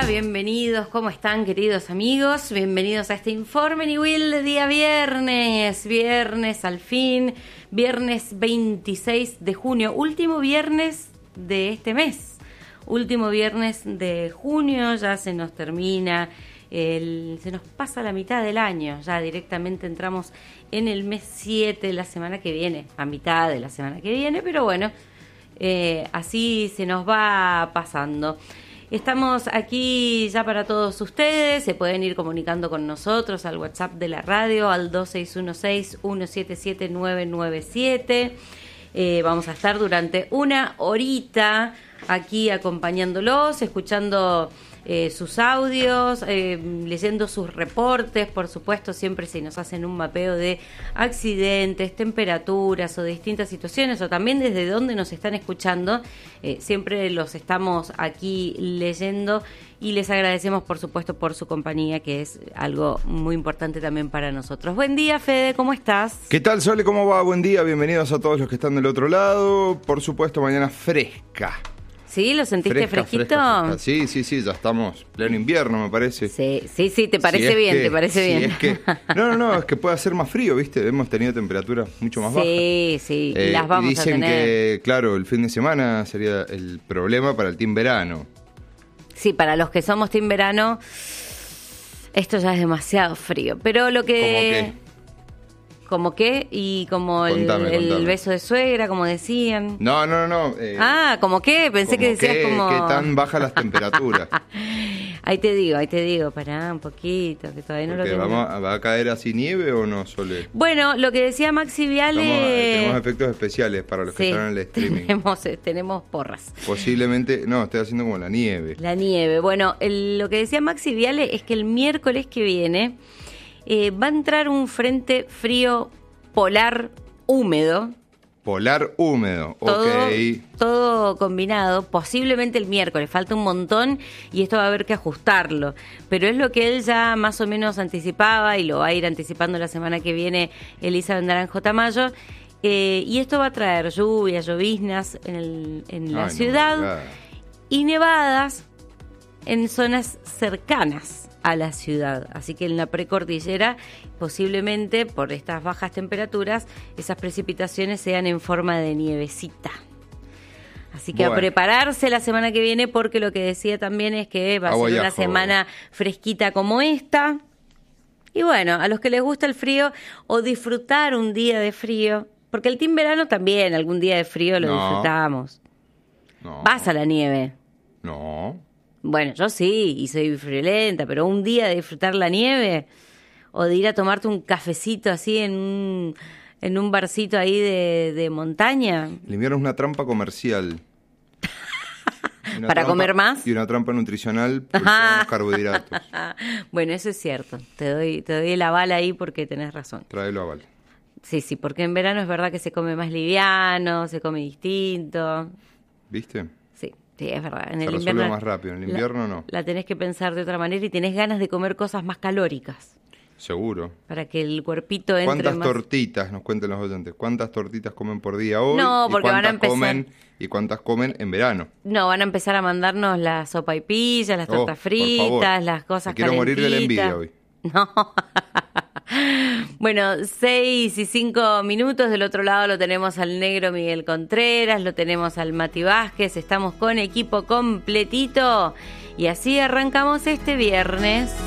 bienvenidos, ¿cómo están, queridos amigos? Bienvenidos a este Informe Ni Will de día viernes al fin, viernes 26 de junio, último viernes de este mes, último viernes de junio, ya se nos termina, se nos pasa la mitad del año, ya directamente entramos en el mes 7 la semana que viene, a mitad de la semana que viene, pero bueno, así se nos va pasando. Estamos aquí ya para todos ustedes, se pueden ir comunicando con nosotros al WhatsApp de la radio, al 2616-177997. Vamos a estar durante una horita aquí acompañándolos, escuchando sus audios, leyendo sus reportes, por supuesto, siempre si nos hacen un mapeo de accidentes, temperaturas o distintas situaciones, o también desde dónde nos están escuchando, siempre los estamos aquí leyendo y les agradecemos, por supuesto, por su compañía, que es algo muy importante también para nosotros. Buen día, Fede, ¿cómo estás? ¿Qué tal, Sole? ¿Cómo va? Buen día, bienvenidos a todos los que están del otro lado. Por supuesto, mañana fresca. ¿Sí? ¿Lo sentiste fresquito? Fresca. Sí, ya estamos pleno invierno, me parece. Sí, te parece bien, te parece bien. Es que, no, es que puede hacer más frío, ¿viste? Hemos tenido temperaturas mucho más bajas. Sí, las vamos a tener. Dicen que, claro, el fin de semana sería el problema para el team verano. Sí, para los que somos team verano, esto ya es demasiado frío. Pero lo que... ¿Cómo qué? Y como contame. El beso de suegra, como decían. No. ¿Cómo qué? Pensé que decías como... ¿Qué tan bajas las temperaturas? Ahí te digo, pará un poquito, que todavía no lo tengo. ¿Va a caer así nieve o no, Sole? Bueno, lo que decía Maxi Viale... Tenemos efectos especiales para los que están en el streaming. Tenemos porras. Posiblemente, estoy haciendo como la nieve. La nieve. Bueno, lo que decía Maxi Viale es que el miércoles que viene... va a entrar un frente frío polar húmedo. Polar húmedo, Todo combinado, posiblemente el miércoles, falta un montón y esto va a haber que ajustarlo. Pero es lo que él ya más o menos anticipaba y lo va a ir anticipando la semana que viene Elizabeth Naranjo Tamayo. Y esto va a traer lluvias, lloviznas en la ciudad y nevadas en zonas cercanas a la ciudad, así que en la precordillera posiblemente por estas bajas temperaturas esas precipitaciones sean en forma de nievecita, así que a prepararse la semana que viene porque lo que decía también es que va a ser una semana fresquita como esta y bueno, a los que les gusta el frío o disfrutar un día de frío, porque el team verano también algún día de frío lo disfrutamos. ¿Vas a la nieve? No. Bueno, yo sí, y soy friolenta, pero un día de disfrutar la nieve o de ir a tomarte un cafecito así en un barcito ahí de montaña. El invierno es una trampa comercial. ¿Para comer más? Y una trampa nutricional por los carbohidratos. Bueno, eso es cierto. Te doy el aval ahí porque tenés razón. Tráelo aval. Sí, porque en verano es verdad que se come más liviano, se come distinto. ¿Viste? Sí, es verdad. Se resuelve más rápido, en el invierno no. La tenés que pensar de otra manera y tenés ganas de comer cosas más calóricas. Seguro. Para que el cuerpito entre ¿Cuántas más... tortitas, nos cuenten los oyentes, cuántas tortitas comen por día hoy? No, porque van a empezar... ¿Y cuántas comen en verano? No, van a empezar a mandarnos la sopa y pilla, las tortas fritas, las cosas quiero calentitas. Morir de la envidia hoy. No. Bueno, 6:05 del otro lado lo tenemos al negro Miguel Contreras, lo tenemos al Mati Vázquez, estamos con equipo completito y así arrancamos este viernes.